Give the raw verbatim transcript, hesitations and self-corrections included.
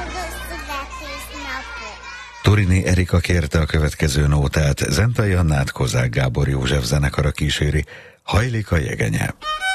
Turini Erika kérte a következő nótát, Zentai Annát Kozák Gábor József zenekara kíséri, Hajlik a jegenye.